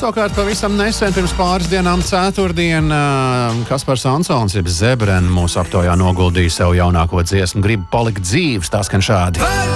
savukārt pavisam nesen, pirms pāris dienām ceturtdien, Kaspars Ansons, jeb Zebren, mūsu aptaujā noguldīja sev jaunāko dziesmu Gribu palikt dzīvs, tā skan šādi.